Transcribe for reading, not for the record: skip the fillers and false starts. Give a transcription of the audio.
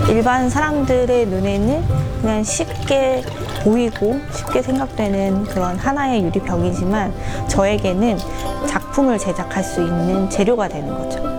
일반 사람들의 눈에는 그냥 쉽게 보이고 쉽게 생각되는 그런 하나의 유리병이지만 저에게는 작품을 제작할 수 있는 재료가 되는 거죠.